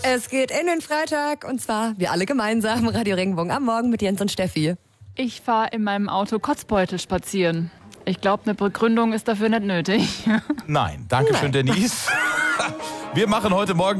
Es geht in den Freitag und zwar wir alle gemeinsam. Radio Regenbogen am Morgen mit Jens und Steffi. Ich fahre in meinem Auto Kotzbeutel spazieren. Ich glaube, eine Begründung ist dafür nicht nötig. Nein, danke schön, Denise. Wir machen heute Morgen